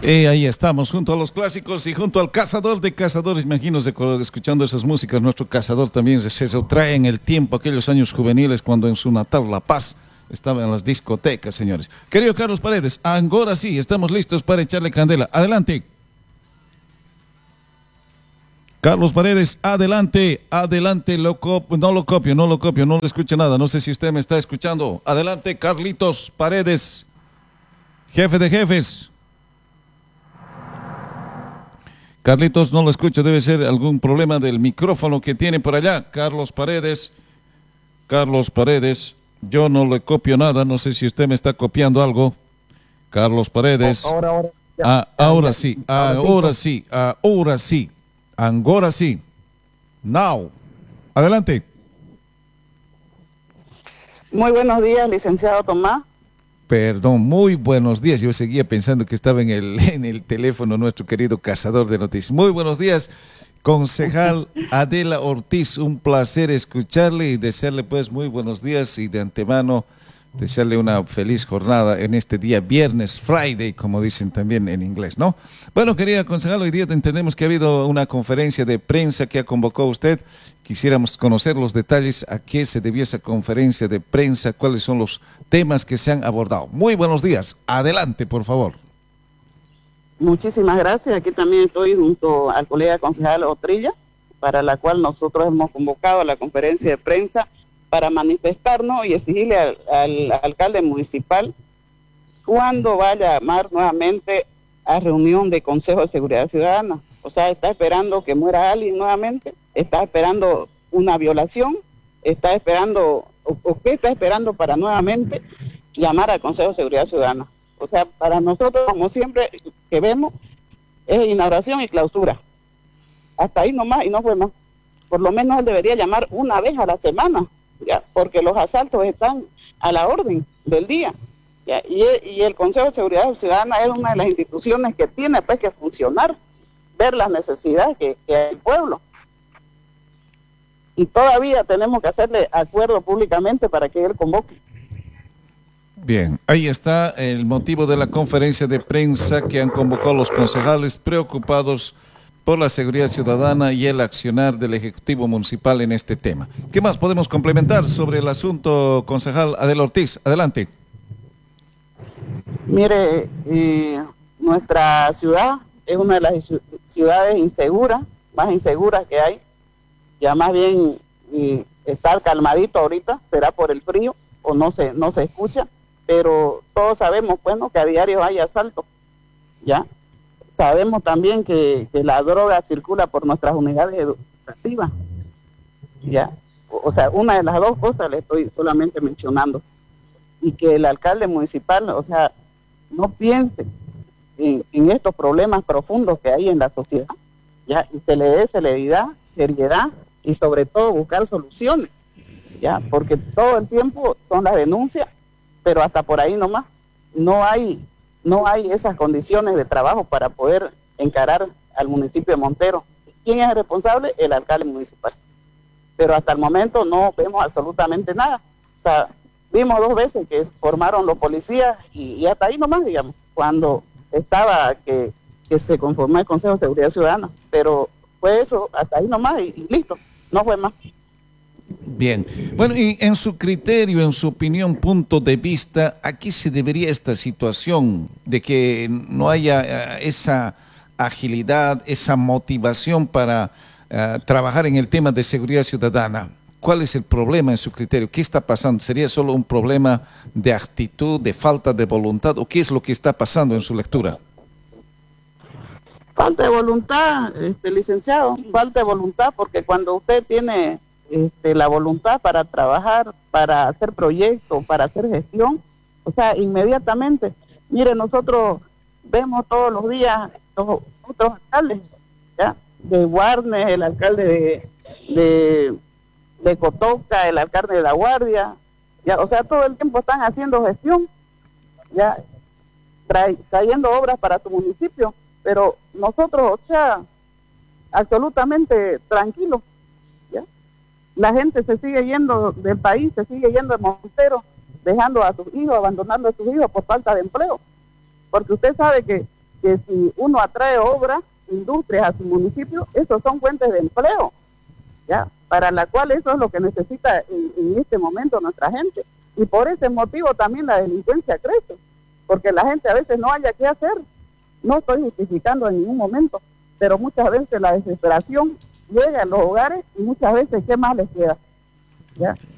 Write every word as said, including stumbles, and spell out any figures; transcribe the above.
Eh, ahí estamos, junto a los clásicos y junto al cazador de cazadores, imagínense, escuchando esas músicas, nuestro cazador también se, se trae en el tiempo aquellos años juveniles cuando en su natal La Paz estaba en las discotecas, señores. Querido Carlos Paredes, ahora sí, estamos listos para echarle candela. Adelante. Carlos Paredes, adelante, adelante, lo copio, no lo copio, no lo copio, no le escucho nada, no sé si usted me está escuchando. Adelante, Carlitos Paredes, jefe de jefes. Carlitos, no lo escucho, debe ser algún problema del micrófono que tiene por allá. Carlos Paredes, Carlos Paredes, yo no le copio nada, no sé si usted me está copiando algo. Carlos Paredes, ahora, ahora, ya, ah, ya, ahora ya, sí, ahora ahora sí, ahora sí, ahora sí, now, adelante. Muy buenos días, licenciado Tomás. Perdón, muy buenos días. Yo seguía pensando que estaba en el, en el teléfono nuestro querido cazador de noticias. Muy buenos días, concejal Adela Ortiz. Un placer escucharle y desearle pues muy buenos días y de antemano desearle una feliz jornada en este día viernes, Friday, como dicen también en inglés, ¿no? Bueno, querida concejal, hoy día entendemos que ha habido una conferencia de prensa que ha convocado usted. Quisiéramos conocer los detalles, a qué se debió esa conferencia de prensa, cuáles son los temas que se han abordado. Muy buenos días, adelante, por favor. Muchísimas gracias. Aquí también estoy junto al colega concejal Otrilla, para la cual nosotros hemos convocado a la conferencia de prensa para manifestarnos y exigirle al, al alcalde municipal cuándo va a llamar nuevamente a reunión de Consejo de Seguridad Ciudadana. O sea, está esperando que muera alguien nuevamente, está esperando una violación, está esperando, o, o qué está esperando para nuevamente llamar al Consejo de Seguridad Ciudadana. O sea, para nosotros, como siempre que vemos, es inauguración y clausura. Hasta ahí nomás y no fue más. Por lo menos él debería llamar una vez a la semana, ya, porque los asaltos están a la orden del día. Ya, y, y el Consejo de Seguridad Ciudadana es una de las instituciones que tiene pues que funcionar, ver las necesidades que, que hay el pueblo. Y todavía tenemos que hacerle acuerdo públicamente para que él convoque. Bien, ahí está el motivo de la conferencia de prensa que han convocado los concejales preocupados por la seguridad ciudadana y el accionar del Ejecutivo Municipal en este tema. ¿Qué más podemos complementar sobre el asunto, concejal Adela Ortiz? Adelante. Mire, eh, nuestra ciudad es una de las ciudades inseguras, más inseguras que hay. Ya más bien eh, está calmadito ahorita, será por el frío o no se, no se escucha, pero todos sabemos, bueno, que a diario hay asaltos, ¿ya? Sabemos también que, que la droga circula por nuestras unidades educativas, ¿ya? O, o sea, una de las dos cosas le estoy solamente mencionando. Y que el alcalde municipal, o sea, no piense en, en estos problemas profundos que hay en la sociedad, ¿ya? Y se le dé celeridad, seriedad y sobre todo buscar soluciones, ¿ya? Porque todo el tiempo son las denuncias, pero hasta por ahí nomás. No hay, no hay esas condiciones de trabajo para poder encarar al municipio de Montero. ¿Quién es el responsable? El alcalde municipal. Pero hasta el momento no vemos absolutamente nada. O sea, vimos dos veces que formaron los policías y, y hasta ahí nomás, digamos, cuando estaba que, que se conformó el Consejo de Seguridad Ciudadana. Pero fue eso, hasta ahí nomás y, y listo, no fue más. Bien, bueno, y en su criterio, en su opinión, punto de vista, ¿a qué se debería esta situación de que no haya uh, esa agilidad, esa motivación para uh, trabajar en el tema de seguridad ciudadana? ¿Cuál es el problema en su criterio? ¿Qué está pasando? ¿Sería solo un problema de actitud, de falta de voluntad? ¿O qué es lo que está pasando en su lectura? Falta de voluntad, este, licenciado, falta de voluntad, porque cuando usted tiene este, la voluntad para trabajar, para hacer proyectos, para hacer gestión, o sea, inmediatamente, mire, nosotros vemos todos los días los otros alcaldes, ¿ya? De Guarnes, el alcalde de... de de Cotoca, el alcalde de La Guardia, ya, o sea, todo el tiempo están haciendo gestión, ya, tra trayendo obras para su municipio, pero nosotros, o sea, absolutamente tranquilos, ya. La gente se sigue yendo del país, se sigue yendo de Montero, dejando a sus hijos, abandonando a sus hijos por falta de empleo, porque usted sabe que que si uno atrae obras, industrias a su municipio, esos son fuentes de empleo, ¿ya? Para la cual eso es lo que necesita en, en este momento nuestra gente. Y por ese motivo también la delincuencia crece, porque la gente a veces no haya qué hacer. No estoy justificando en ningún momento, pero muchas veces la desesperación llega a los hogares y muchas veces ¿qué más les queda? ¿Ya?